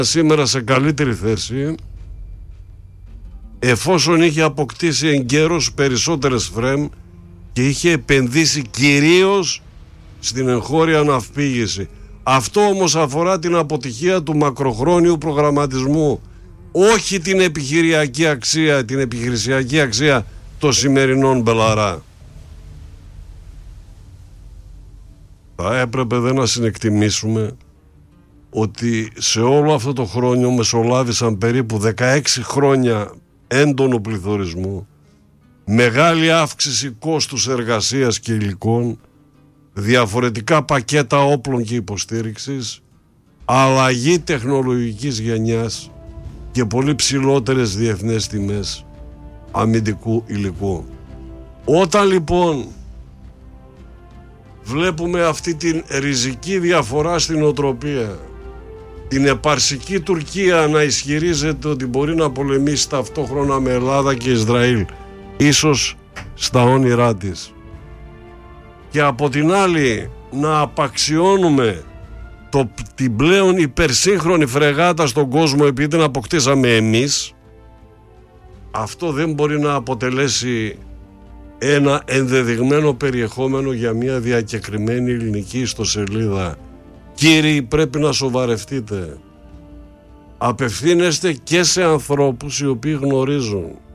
σήμερα σε καλύτερη θέση, εφόσον είχε αποκτήσει εγκαίρως περισσότερες φρέμ και είχε επενδύσει κυρίως στην εγχώρια ναυπήγηση. Αυτό όμως αφορά την αποτυχία του μακροχρόνιου προγραμματισμού, όχι την επιχειρησιακή αξία των σημερινών μπελαρά. Θα έπρεπε να συνεκτιμήσουμε ότι σε όλο αυτό το χρόνιο μεσολάβησαν περίπου 16 χρόνια έντονου πληθωρισμού, μεγάλη αύξηση κόστους εργασίας και υλικών, διαφορετικά πακέτα όπλων και υποστήριξης, αλλαγή τεχνολογικής γενιάς και πολύ ψηλότερες διεθνές τιμές αμυντικού υλικού. Όταν λοιπόν βλέπουμε αυτή την ριζική διαφορά στην νοοτροπία, την επαρσική Τουρκία να ισχυρίζεται ότι μπορεί να πολεμήσει ταυτόχρονα με Ελλάδα και Ισραήλ, ίσως στα όνειρά της, και από την άλλη να απαξιώνουμε την πλέον υπερσύγχρονη φρεγάτα στον κόσμο επειδή την αποκτήσαμε εμείς, αυτό δεν μπορεί να αποτελέσει ένα ενδεδειγμένο περιεχόμενο για μια διακεκριμένη ελληνική ιστοσελίδα. Κύριοι, πρέπει να σοβαρευτείτε. Απευθύνεστε και σε ανθρώπους οι οποίοι γνωρίζουν